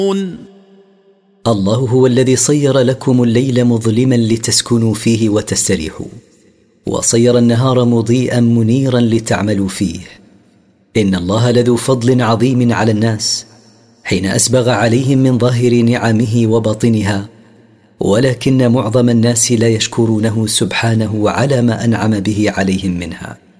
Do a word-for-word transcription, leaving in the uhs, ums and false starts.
الله هو الذي صير لكم الليل مظلما لتسكنوا فيه وتستريحوا، وصير النهار مضيئا منيرا لتعملوا فيه. إن الله لذو فضل عظيم على الناس حين أسبغ عليهم من ظاهر نعمه وباطنها، ولكن معظم الناس لا يشكرونه سبحانه على ما أنعم به عليهم منها.